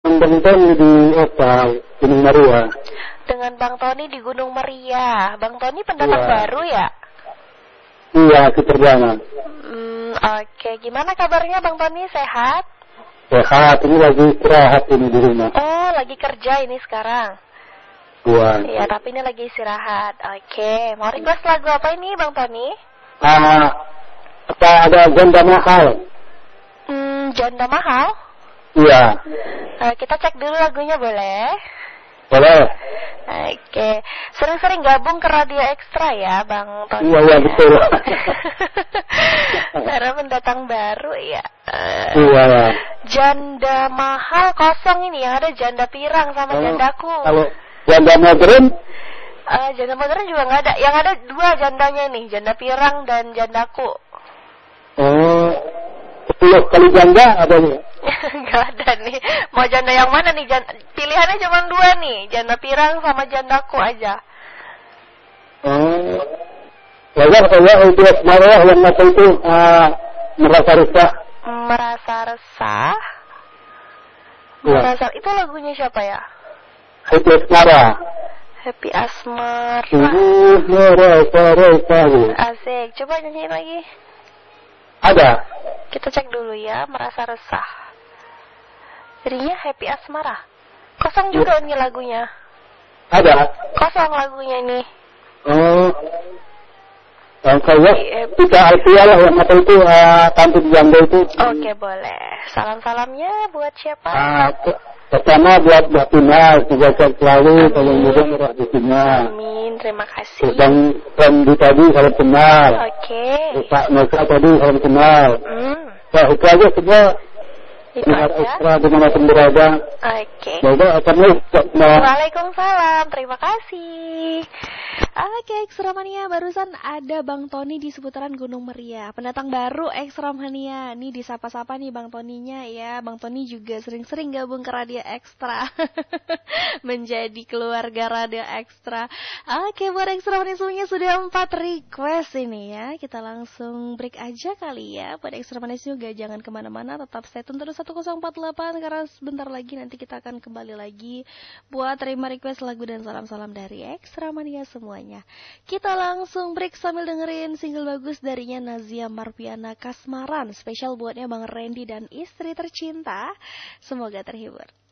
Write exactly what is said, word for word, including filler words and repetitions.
Bang Tony di apa? Gunung Maria. Dengan Bang Tony di Gunung Meriah. Bang Tony pendatang Iya. baru ya? Iya, keterjangan. Hmm, oke. Gimana kabarnya Bang Tony? Sehat? Sehat, ini lagi istirahat ini di rumah. Oh, lagi kerja ini sekarang? Buan. Iya, tapi ini lagi istirahat. Oke. Mau request lagu apa ini Bang Tony? Ah, apa ada janda mahal? Hmm, Janda Mahal? Iya. Nah, kita cek dulu lagunya boleh? Boleh. Oke, sering-sering gabung ke Radio Ekstra ya, Bang Tony. Iya, iya, betul. Karena pendatang baru ya. Uh, Iya. Janda Mahal kosong ini, yang ada Janda Pirang sama Kalau- Jandaku. Kalau janda modern, Uh, janda modern juga nggak ada, yang ada dua jandanya nih, Janda Pirang dan Jandaku. oh, sepuluh kali janda ada nih. Nggak ada nih. Mau janda yang mana nih? Jan- Pilihannya cuma dua nih, Janda Pirang sama Jandaku aja. Oh, wajar saya itu marah yang masa itu ah, merasa resah. Merasa resah. Iya. Merasa itu lagunya siapa ya? Itu marah. Happy Asmara. Uh, merasa resah. Asik. Coba nyanyiin lagi. Ada. Kita cek dulu ya. Merasa resah. Jadinya Happy Asmara. Kosong juga nih lagunya. Ada. Kosong lagunya ini. Oh, yang saya Iya. tidak Alfia lah yang masa itu ah, tampil janda itu. Oke, boleh. Salam-salamnya buat siapa? Ah, ke- pertama buat Mbak Tina, juga sehat selalu, kalau mudah merak di Tina. Amin. Terima kasih. Dan Randy tadi salam kenal. Oke. Pak Nesa tadi salam kenal. Hmm. Nah, itu aja semua. Itu Dengar aja. ekstra dimanapun berada. Oke. Semoga akan nah, Waalaikumsalam, terima kasih. Oke, Ekstra Mania, barusan ada Bang Tony di seputaran Gunung Meriah. Pendatang baru Ekstra Mania. Nih disapa-sapa nih Bang Toninya ya. Bang Tony juga sering-sering gabung ke Radio Ekstra. Menjadi keluarga Radio Ekstra. Oke, buat Ekstra Mania semuanya sudah empat request ini ya. Kita langsung break aja kali ya. Buat Ekstra Mania juga jangan kemana-mana, tetap stay tune terus seratus empat puluh delapan karena sebentar lagi nanti kita akan kembali lagi buat terima request lagu dan salam-salam dari Ekstra Mania semuanya. Kita langsung break sambil dengerin single bagus darinya Nazia Marpiana Kasmaran, spesial buatnya Bang Randy dan istri tercinta. Semoga terhibur.